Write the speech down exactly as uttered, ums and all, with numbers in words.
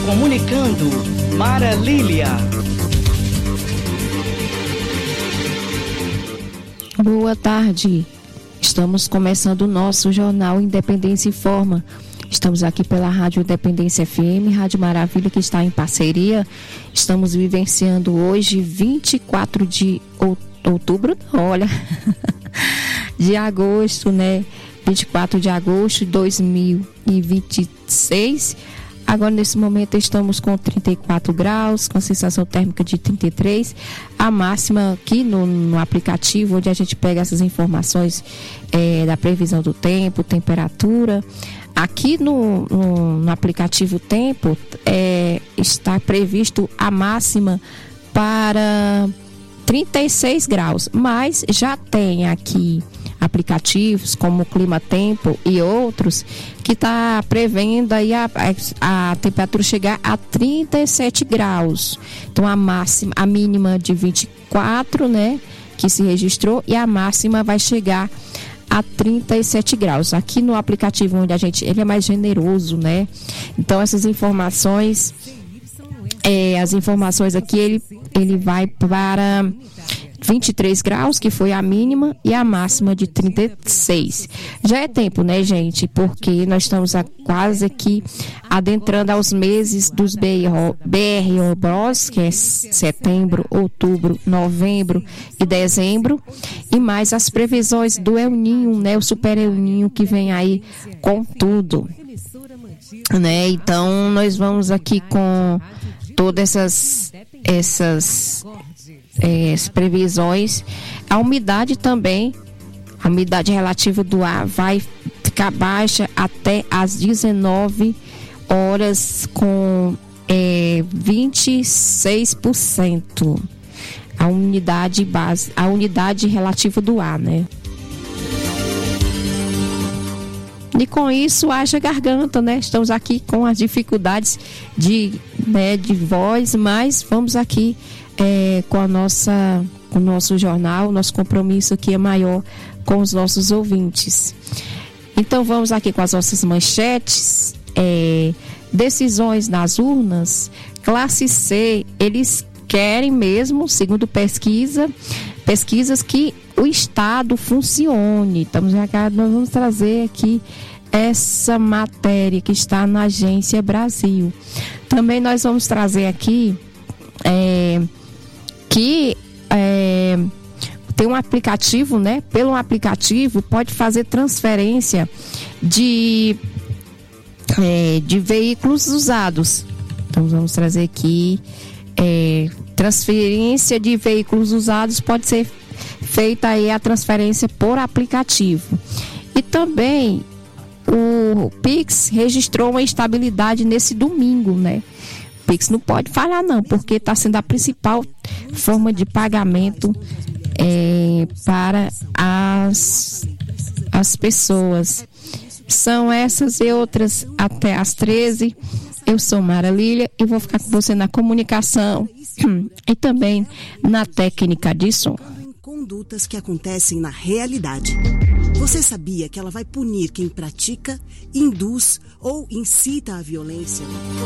Comunicando, Mara Lília. Boa tarde. Estamos começando o nosso jornal Independência Informa. Estamos aqui pela Rádio Independência F M, Rádio Maravilha, que está em parceria. Estamos vivenciando hoje, vinte e quatro de outubro, olha, de agosto, né? vinte e quatro de agosto de dois mil e vinte e seis. Agora, nesse momento, estamos com trinta e quatro graus, com sensação térmica de trinta e três. A máxima aqui no, no aplicativo, onde a gente pega essas informações é, da previsão do tempo, temperatura. Aqui no, no, no aplicativo Tempo, é, está previsto a máxima para trinta e seis graus, mas já tem aqui aplicativos como o Clima Tempo e outros que está prevendo aí a, a, a temperatura chegar a trinta e sete graus. Então a máxima, a mínima de vinte e quatro, né, que se registrou, e a máxima vai chegar a trinta e sete graus. Aqui no aplicativo onde a gente, ele é mais generoso, né? Então essas informações, é, as informações aqui, ele, ele vai para vinte e três graus, que foi a mínima, e a máxima de trinta e seis. Já é tempo, né, gente? Porque nós estamos a, quase aqui adentrando aos meses dos B R O Bros, que é setembro, outubro, novembro e dezembro, e mais as previsões do El Ninho, né? O Super El Ninho, que vem aí com tudo, né? Então nós vamos aqui com todas essas essas É, as previsões. A umidade também, a umidade relativa do ar vai ficar baixa até às dezenove horas com é, vinte e seis por cento. A unidade base, a unidade relativa do ar, né? E com isso haja garganta, né? Estamos aqui com as dificuldades de, né, de voz, mas vamos aqui é, com a nossa, com o nosso jornal. Nosso compromisso aqui é maior com os nossos ouvintes. Então vamos aqui com as nossas manchetes. É, decisões nas urnas, classe C, eles querem mesmo, segundo pesquisa, pesquisas, que o Estado funcione. Estamos aqui, nós vamos trazer aqui essa matéria que está na Agência Brasil. Também nós vamos trazer aqui é, que é, tem um aplicativo, né? Pelo aplicativo pode fazer transferência de, é, de veículos usados. Então vamos trazer aqui é, transferência de veículos usados, pode ser feita aí a transferência por aplicativo. E também o Pix registrou uma instabilidade nesse domingo, né? O Pix não pode falhar não, porque está sendo a principal forma de pagamento é, para as, as pessoas. São essas e outras até às treze. Eu sou Mara Lília e vou ficar com você na comunicação e também na técnica de som. Condutas que acontecem na realidade. Você sabia que ela vai punir quem pratica, induz ou incita a violência?